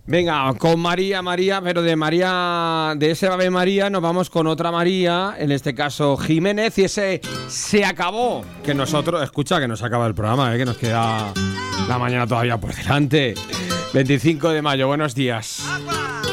Venga, con María, pero de María, de ese Ave María, nos vamos con otra María, en este caso Jiménez, y ese se acabó. Que nosotros, escucha, que nos acaba el programa, que nos queda la mañana todavía por delante. 25 de mayo, buenos días.